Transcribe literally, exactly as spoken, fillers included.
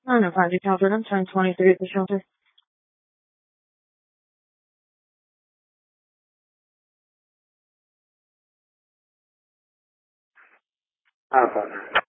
I'm gonna find you, Calvert. I'm turning twenty-three at the shelter. Our partner.